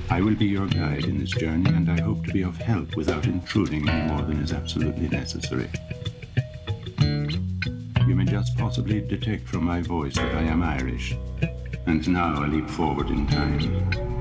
I will be your guide in this journey, and I hope to be of help without intruding any more than is absolutely necessary. You may just possibly detect from my voice that I am Irish, and now I leap forward in time.